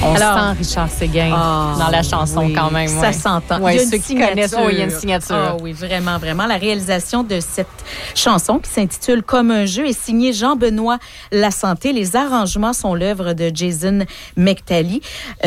On sent Richard Séguin dans la chanson quand même. Ça s'entend. Ouais, il y a une ceux qui connaissent, il y a une signature. Oui, vraiment, vraiment. La réalisation de cette chanson qui s'intitule Comme un jeu est signée Jean-Benoît Lasanté. Les arrangements sont l'œuvre de Jason McNally.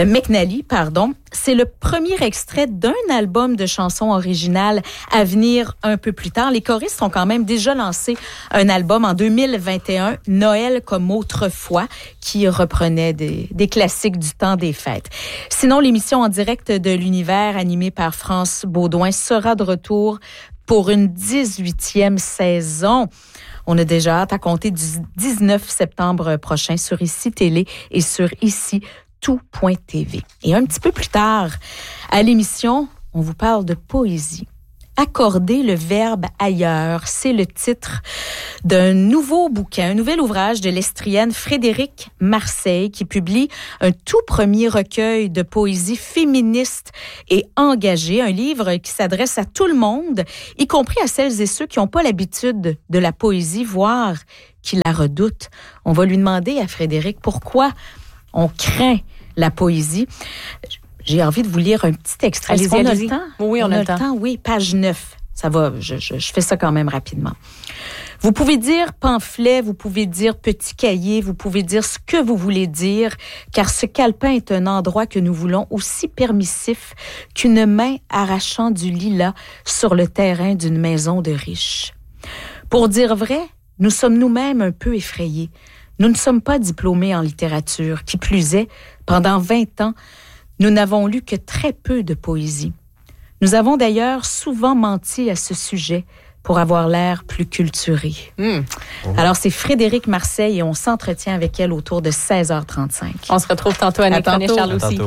C'est le premier extrait d'un album de chansons originales à venir un peu plus tard. Les choristes ont quand même déjà lancé un album en 2021, Noël comme autrefois, qui reprenait des classiques du temps des fêtes. Sinon, l'émission en direct de l'univers animée par France Baudouin sera de retour pour une 18e saison. On a déjà hâte à compter du 19 septembre prochain sur ICI Télé et sur ICI tout.tv. Et un petit peu plus tard, à l'émission, on vous parle de poésie. Accorder le verbe ailleurs, c'est le titre d'un nouveau bouquin, un nouvel ouvrage de l'estrienne Frédéric Marseille qui publie un tout premier recueil de poésie féministe et engagée, un livre qui s'adresse à tout le monde, y compris à celles et ceux qui n'ont pas l'habitude de la poésie, voire qui la redoutent. On va lui demander à Frédéric pourquoi on craint la poésie. J'ai envie de vous lire un petit extrait. Allez-y, on a allez-y. le temps? Oui, on a le temps. Oui, page 9. Ça va, je fais ça quand même rapidement. Vous pouvez dire pamphlet, vous pouvez dire petit cahier, vous pouvez dire ce que vous voulez dire, car ce calepin est un endroit que nous voulons aussi permissif qu'une main arrachant du lilas sur le terrain d'une maison de riches. Pour dire vrai, nous sommes nous-mêmes un peu effrayés. Nous ne sommes pas diplômés en littérature. Qui plus est, pendant 20 ans, nous n'avons lu que très peu de poésie. Nous avons d'ailleurs souvent menti à ce sujet pour avoir l'air plus culturé. Alors, c'est Frédéric Marseille et on s'entretient avec elle autour de 16h35. On se retrouve tantôt à Nicolas Charles aussi.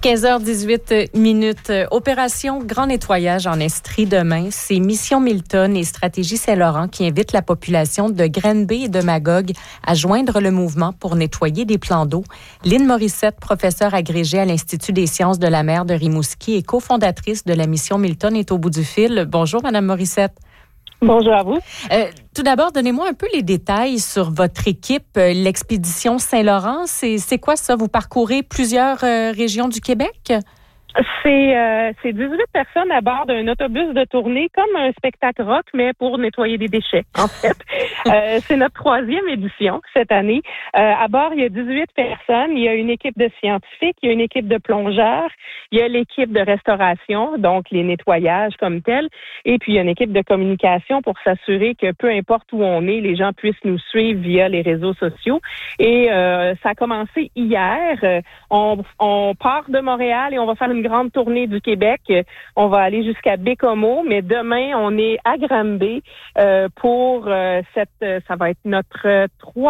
15h18. Opération Grand Nettoyage en Estrie demain. C'est Mission Milton et Stratégie Saint-Laurent qui invitent la population de Granby et de Magog à joindre le mouvement pour nettoyer des plans d'eau. Lynne Morissette, professeure agrégée à l'Institut des sciences de la mer de Rimouski et cofondatrice de la Mission Milton, est au bout du fil. Bonjour, Madame Morissette. Bonjour à vous. Tout d'abord, donnez-moi un peu les détails sur votre équipe, l'expédition Saint-Laurent. C'est quoi ça? Vous parcourez plusieurs régions du Québec? C'est 18 personnes à bord d'un autobus de tournée, comme un spectacle rock, mais pour nettoyer des déchets, en fait. C'est notre 3e édition cette année. À bord, il y a 18 personnes. Il y a une équipe de scientifiques, il y a une équipe de plongeurs, il y a l'équipe de restauration, donc les nettoyages comme tels, et puis il y a une équipe de communication pour s'assurer que peu importe où on est, les gens puissent nous suivre via les réseaux sociaux. Et ça a commencé hier. On part de Montréal et on va faire une grande tournée du Québec. On va aller jusqu'à Bécomo, mais demain, on est à Granby pour ça va être notre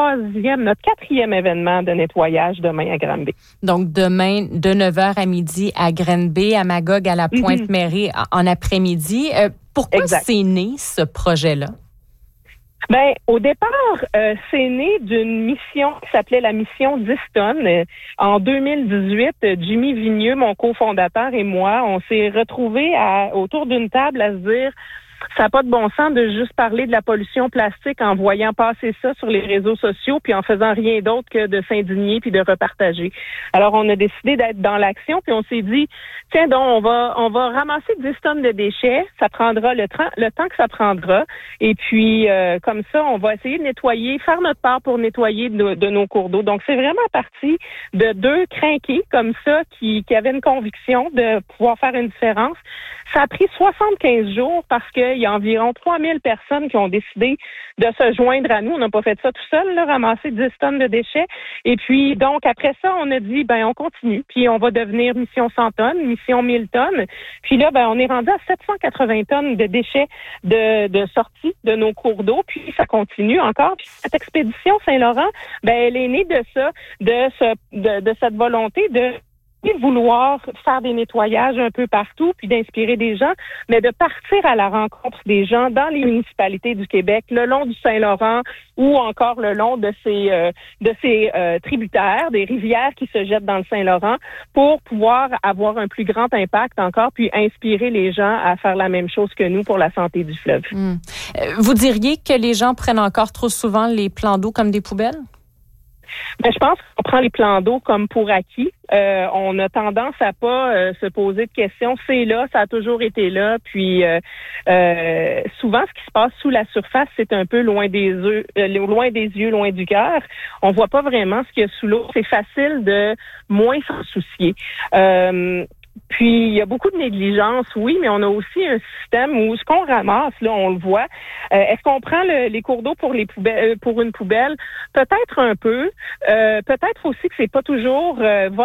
4e événement de nettoyage demain à Granby. Donc, demain, de 9h à midi à Granby, à Magog, à la Pointe-Mérée en après-midi. Pourquoi c'est né, ce projet-là? Ben, au départ, c'est né d'une mission qui s'appelait la mission 10 tonnes. En 2018, Jimmy Vigneux, mon cofondateur, et moi, on s'est retrouvés autour d'une table à se dire ça n'a pas de bon sens de juste parler de la pollution plastique en voyant passer ça sur les réseaux sociaux puis en faisant rien d'autre que de s'indigner puis de repartager. Alors, on a décidé d'être dans l'action puis on s'est dit, tiens donc, on va ramasser 10 tonnes de déchets. Ça prendra le temps que ça prendra. Et puis, comme ça, on va essayer de nettoyer, faire notre part pour nettoyer de nos cours d'eau. Donc, c'est vraiment parti de 2 crinqués comme ça qui avaient une conviction de pouvoir faire une différence. Ça a pris 75 jours parce qu'il y a environ 3000 personnes qui ont décidé de se joindre à nous. On n'a pas fait ça tout seul, là, ramasser 10 tonnes de déchets. Et puis, donc, après ça, on a dit, on continue. Puis, on va devenir mission 100 tonnes, mission 1000 tonnes. Puis là, on est rendu à 780 tonnes de déchets de sortie de nos cours d'eau. Puis, ça continue encore. Puis, cette expédition Saint-Laurent, elle est née de ça, de cette volonté de vouloir faire des nettoyages un peu partout, puis d'inspirer des gens, mais de partir à la rencontre des gens dans les municipalités du Québec, le long du Saint-Laurent ou encore le long de ces tributaires, des rivières qui se jettent dans le Saint-Laurent, pour pouvoir avoir un plus grand impact encore, puis inspirer les gens à faire la même chose que nous pour la santé du fleuve. Vous diriez que les gens prennent encore trop souvent les plans d'eau comme des poubelles? Je pense qu'on prend les plans d'eau comme pour acquis. On a tendance à pas se poser de questions. C'est là, ça a toujours été là. Puis souvent, ce qui se passe sous la surface, c'est un peu loin des yeux, loin du cœur. On voit pas vraiment ce qu'il y a sous l'eau. C'est facile de moins s'en soucier. Puis, il y a beaucoup de négligence, oui, mais on a aussi un système où ce qu'on ramasse, là, on le voit. Est-ce qu'on prend les cours d'eau pour les poubelles, pour une poubelle? Peut-être un peu. Peut-être aussi que c'est pas toujours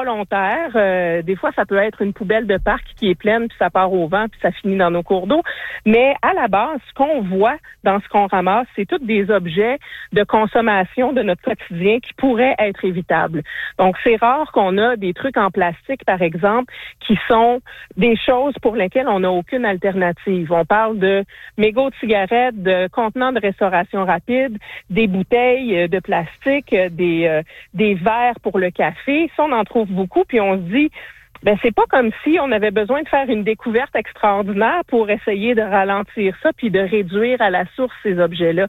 volontaire. Des fois, ça peut être une poubelle de parc qui est pleine, puis ça part au vent, puis ça finit dans nos cours d'eau. Mais à la base, ce qu'on voit dans ce qu'on ramasse, c'est tous des objets de consommation de notre quotidien qui pourraient être évitables. Donc, c'est rare qu'on a des trucs en plastique, par exemple, qui sont des choses pour lesquelles on n'a aucune alternative. On parle de mégots de cigarettes, de contenants de restauration rapide, des bouteilles de plastique, des verres pour le café. Ça, on en trouve beaucoup, puis on se dit, c'est pas comme si on avait besoin de faire une découverte extraordinaire pour essayer de ralentir ça puis de réduire à la source ces objets-là.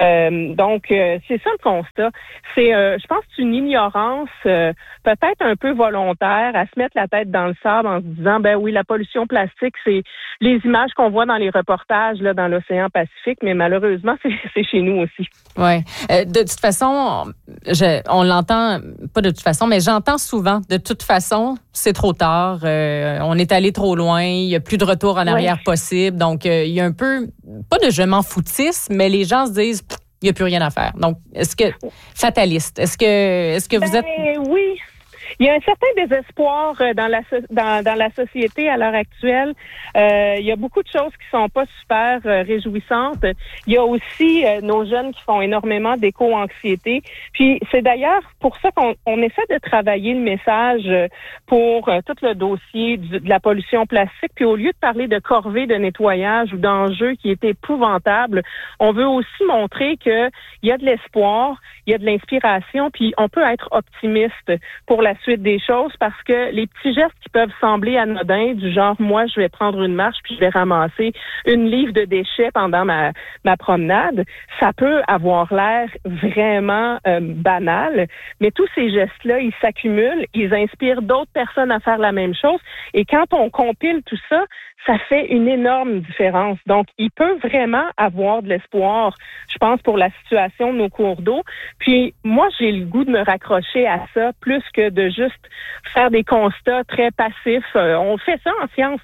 Donc, c'est ça le constat. C'est, je pense, une ignorance peut-être un peu volontaire à se mettre la tête dans le sable en se disant, oui, la pollution plastique, c'est les images qu'on voit dans les reportages là dans l'océan Pacifique, mais malheureusement, c'est chez nous aussi. Ouais. De toute façon, on l'entend pas de toute façon, mais j'entends souvent de toute façon, c'est trop tard, on est allé trop loin, il n'y a plus de retour en arrière possible. Donc, il y a un peu, pas de je m'en foutisse, mais les gens se disent, il n'y a plus rien à faire. Donc, est-ce que, fataliste, est-ce que vous êtes... Oui. Il y a un certain désespoir dans la société à l'heure actuelle. Il y a beaucoup de choses qui sont pas super réjouissantes. Il y a aussi nos jeunes qui font énormément d'éco-anxiété. Puis c'est d'ailleurs pour ça qu'on essaie de travailler le message pour tout le dossier de la pollution plastique. Puis au lieu de parler de corvée de nettoyage ou d'enjeux qui est épouvantable, on veut aussi montrer que il y a de l'espoir, il y a de l'inspiration, puis on peut être optimiste pour la suite des choses parce que les petits gestes qui peuvent sembler anodins, du genre moi je vais prendre une marche puis je vais ramasser une livre de déchets pendant ma promenade, ça peut avoir l'air vraiment banal, mais tous ces gestes-là, ils s'accumulent, ils inspirent d'autres personnes à faire la même chose et quand on compile tout ça, ça fait une énorme différence. Donc, il peut vraiment avoir de l'espoir, je pense, pour la situation de nos cours d'eau. Puis, moi, j'ai le goût de me raccrocher à ça plus que de juste faire des constats très passifs. On fait ça en science.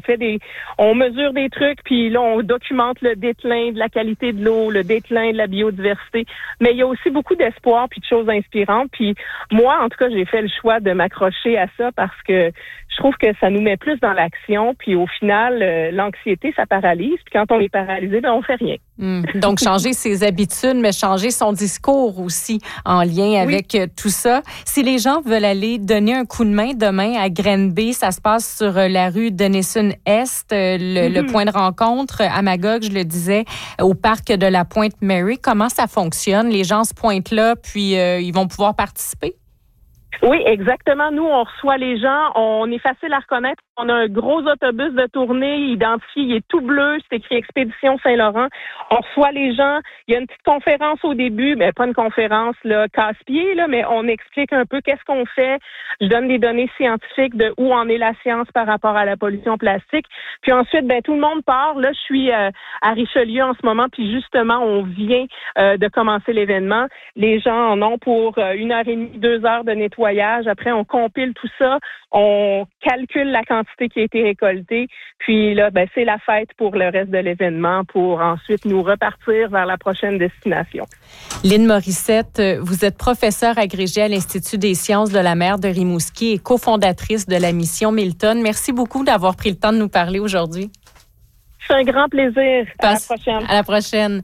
On mesure des trucs, puis là, on documente le déclin de la qualité de l'eau, le déclin de la biodiversité. Mais il y a aussi beaucoup d'espoir puis de choses inspirantes. Puis, moi, en tout cas, j'ai fait le choix de m'accrocher à ça parce que je trouve que ça nous met plus dans l'action. Puis, au final, l'anxiété, ça paralyse. Puis quand on est paralysé, on fait rien. Donc, changer ses habitudes, mais changer son discours aussi en lien avec tout ça. Si les gens veulent aller donner un coup de main demain à Granby, ça se passe sur la rue Denison-Est, le point de rencontre à Magog, je le disais, au parc de la Pointe-Mary. Comment ça fonctionne? Les gens se pointent là, puis ils vont pouvoir participer? Oui, exactement. Nous, on reçoit les gens. On est facile à reconnaître. On a un gros autobus de tournée identifié. Il est tout bleu. C'est écrit Expédition Saint-Laurent. On reçoit les gens. Il y a une petite conférence au début, mais pas une conférence là casse-pied, là, mais on explique un peu qu'est-ce qu'on fait. Je donne des données scientifiques de où en est la science par rapport à la pollution plastique. Puis ensuite, tout le monde part. Là, je suis à Richelieu en ce moment. Puis justement, on vient de commencer l'événement. Les gens en ont pour 1h30, 2 heures de nettoyage. Après, on compile tout ça, on calcule la quantité qui a été récoltée, puis là, c'est la fête pour le reste de l'événement pour ensuite nous repartir vers la prochaine destination. Lynne Morissette, vous êtes professeure agrégée à l'Institut des sciences de la mer de Rimouski et cofondatrice de la mission Milton. Merci beaucoup d'avoir pris le temps de nous parler aujourd'hui. C'est un grand plaisir. À la prochaine. À la prochaine.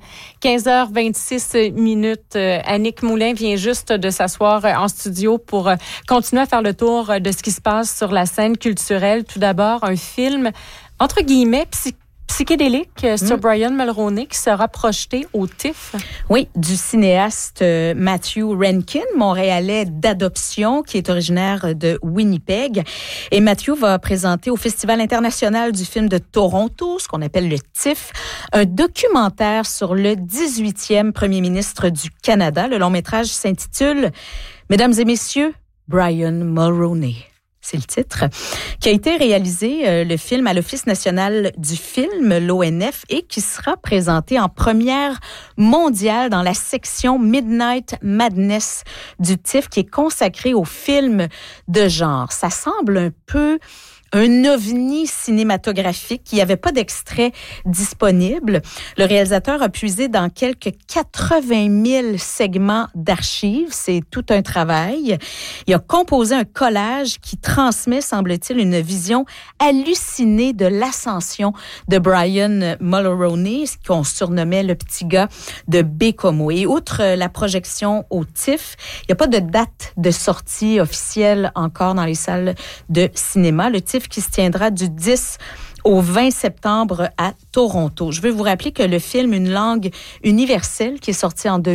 15h26. Annick Moulin vient juste de s'asseoir en studio pour continuer à faire le tour de ce qui se passe sur la scène culturelle. Tout d'abord, un film, entre guillemets, psychédélique sur Brian Mulroney qui sera projeté au TIFF. Oui, du cinéaste Matthew Rankin, montréalais d'adoption, qui est originaire de Winnipeg. Et Matthew va présenter au Festival international du film de Toronto, ce qu'on appelle le TIFF, un documentaire sur le 18e premier ministre du Canada. Le long métrage s'intitule Mesdames et messieurs, Brian Mulroney. C'est le titre, qui a été réalisé, le film, à l'Office national du film, l'ONF, et qui sera présenté en première mondiale dans la section Midnight Madness du TIFF, qui est consacrée aux films de genre. Ça semble un peu un ovni cinématographique. Il n'y avait pas d'extrait disponible. Le réalisateur a puisé dans quelques 80 000 segments d'archives. C'est tout un travail. Il a composé un collage qui transmet, semble-t-il, une vision hallucinée de l'ascension de Brian Mulroney, qu'on surnommait le petit gars de Bécomo. Et outre la projection au TIFF, il n'y a pas de date de sortie officielle encore dans les salles de cinéma. Le TIFF qui se tiendra du 10 au 20 septembre à Toronto. Je veux vous rappeler que le film Une langue universelle, qui est sorti en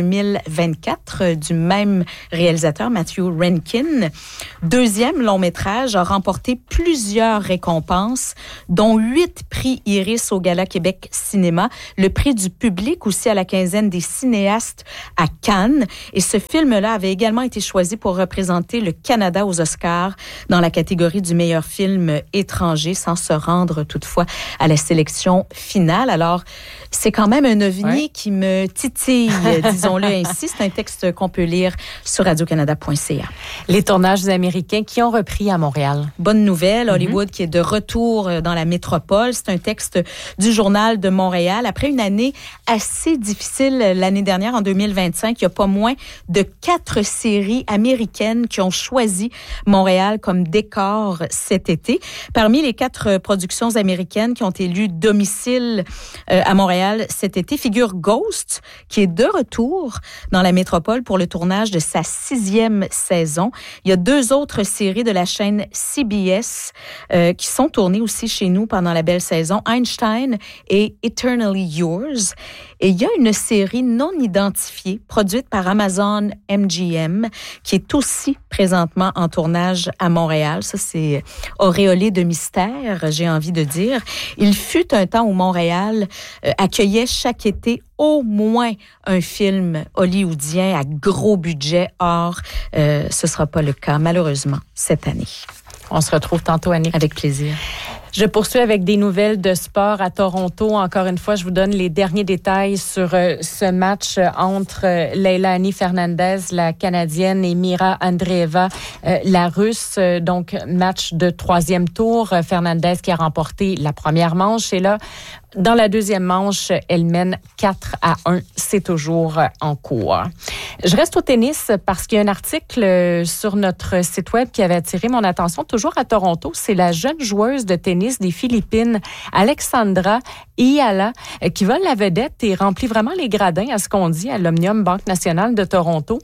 2024 du même réalisateur, Matthew Rankin, deuxième long métrage, a remporté plusieurs récompenses, dont 8 prix Iris au Gala Québec Cinéma, le prix du public aussi à la quinzaine des cinéastes à Cannes. Et ce film-là avait également été choisi pour représenter le Canada aux Oscars dans la catégorie du meilleur film étranger, sans se rendre toutefois à la sélection finale. Alors, c'est quand même un ovni qui me titille, disons-le ainsi. C'est un texte qu'on peut lire sur radiocanada.ca. Les tournages américains qui ont repris à Montréal. Bonne nouvelle, Hollywood qui est de retour dans la métropole. C'est un texte du Journal de Montréal. Après une année assez difficile l'année dernière, en 2025, il y a pas moins de 4 séries américaines qui ont choisi Montréal comme décor cet été. Parmi les 4 productions américaines qui ont élu domicile à Montréal cet été, figure Ghost, qui est de retour dans la métropole pour le tournage de sa 6e saison. Il y a 2 autres séries de la chaîne CBS qui sont tournées aussi chez nous pendant la belle saison, Einstein et Eternally Yours. Et il y a une série non identifiée produite par Amazon MGM qui est aussi présentement en tournage à Montréal. Ça, c'est auréolé de mystère, j'ai envie de dire. Il fut un temps où Montréal accueillait chaque été au moins un film hollywoodien à gros budget. Or, ce ne sera pas le cas, malheureusement, cette année. On se retrouve tantôt, Annick. Avec plaisir. Je poursuis avec des nouvelles de sport à Toronto. Encore une fois, je vous donne les derniers détails sur ce match entre Leilani Fernandez, la Canadienne, et Mira Andreeva, la Russe. Donc, match de 3e tour. Fernandez qui a remporté la première manche. Et là, dans la deuxième manche, elle mène 4-1. C'est toujours en cours. Je reste au tennis parce qu'il y a un article sur notre site web qui avait attiré mon attention, toujours à Toronto. C'est la jeune joueuse de tennis des Philippines, Alexandra Iala, qui vole la vedette et remplit vraiment les gradins, à ce qu'on dit, à l'Omnium Banque Nationale de Toronto.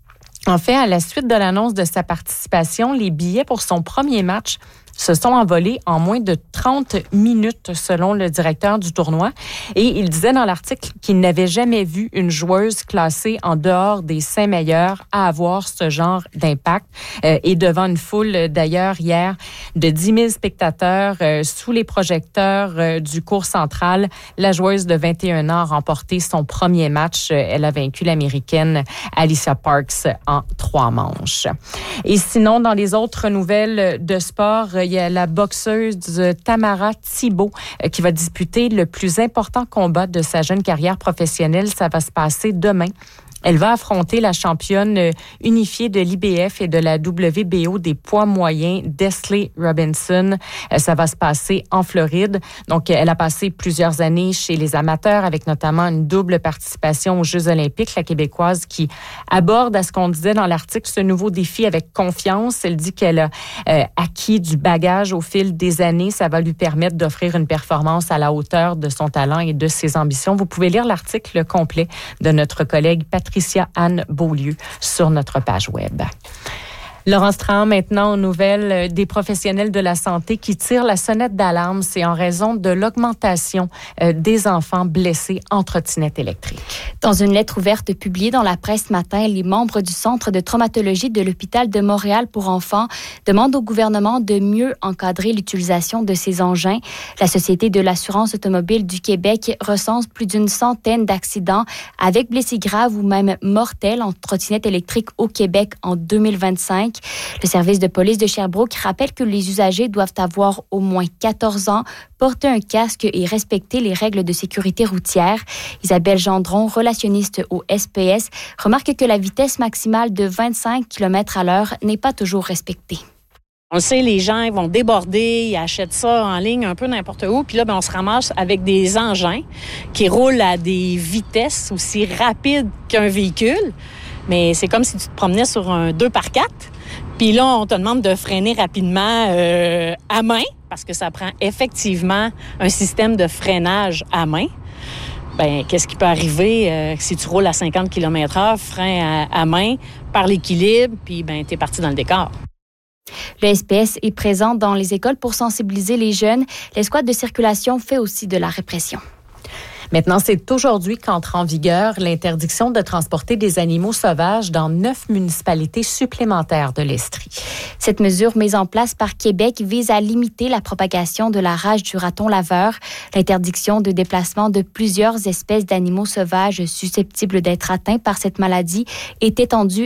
En fait, à la suite de l'annonce de sa participation, les billets pour son premier match se sont envolés en moins de 30 minutes, selon le directeur du tournoi. Et il disait dans l'article qu'il n'avait jamais vu une joueuse classée en dehors des 5 meilleures à avoir ce genre d'impact. Et devant une foule, d'ailleurs, hier, de 10 000 spectateurs sous les projecteurs du court central, la joueuse de 21 ans a remporté son premier match. Elle a vaincu l'Américaine Alicia Parks en 3 manches. Et sinon, dans les autres nouvelles de sport, il y a la boxeuse Tamara Thibault qui va disputer le plus important combat de sa jeune carrière professionnelle. Ça va se passer demain. Elle va affronter la championne unifiée de l'IBF et de la WBO des poids moyens, Desley Robinson. Ça va se passer en Floride. Donc, elle a passé plusieurs années chez les amateurs avec notamment une double participation aux Jeux olympiques. La Québécoise qui aborde, à ce qu'on disait dans l'article, ce nouveau défi avec confiance. Elle dit qu'elle a acquis du bagage au fil des années. Ça va lui permettre d'offrir une performance à la hauteur de son talent et de ses ambitions. Vous pouvez lire l'article complet de notre collègue Patricia Anne Beaulieu sur notre page web. Laurence Trahan, maintenant aux nouvelles des professionnels de la santé qui tirent la sonnette d'alarme. C'est en raison de l'augmentation des enfants blessés en trottinette électrique. Dans une lettre ouverte publiée dans la presse ce matin, les membres du Centre de traumatologie de l'Hôpital de Montréal pour enfants demandent au gouvernement de mieux encadrer l'utilisation de ces engins. La Société de l'assurance automobile du Québec recense plus d'une centaine d'accidents avec blessés graves ou même mortels en trottinette électrique au Québec en 2025. Le service de police de Sherbrooke rappelle que les usagers doivent avoir au moins 14 ans, porter un casque et respecter les règles de sécurité routière. Isabelle Gendron, relationniste au SPS, remarque que la vitesse maximale de 25 km/h n'est pas toujours respectée. On le sait, les gens vont déborder, ils achètent ça en ligne un peu n'importe où. Puis là, on se ramasse avec des engins qui roulent à des vitesses aussi rapides qu'un véhicule. Mais c'est comme si tu te promenais sur un 2x4. Puis là, on te demande de freiner rapidement à main, parce que ça prend effectivement un système de freinage à main. Bien, qu'est-ce qui peut arriver si tu roules à 50 km/h, frein à main, par l'équilibre, puis t'es parti dans le décor. Le SPS est présent dans les écoles pour sensibiliser les jeunes. L'escouade de circulation fait aussi de la répression. Maintenant, c'est aujourd'hui qu'entre en vigueur l'interdiction de transporter des animaux sauvages dans 9 municipalités supplémentaires de l'Estrie. Cette mesure mise en place par Québec vise à limiter la propagation de la rage du raton laveur. L'interdiction de déplacement de plusieurs espèces d'animaux sauvages susceptibles d'être atteints par cette maladie est étendue